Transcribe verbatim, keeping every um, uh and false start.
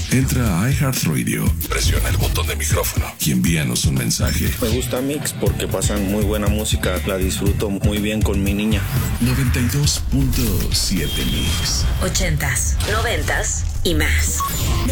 Entra a iHeartRadio, presiona el botón de micrófono y envíanos un mensaje. Me gusta Mix porque pasan muy buena música, la disfruto muy bien con mi niña. noventa y dos punto siete Mix. Ochentas, noventas y más.